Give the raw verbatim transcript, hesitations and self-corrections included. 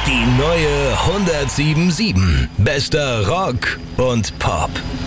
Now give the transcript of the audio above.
Die neue hundertsieben Komma sieben. Bester Rock und Pop.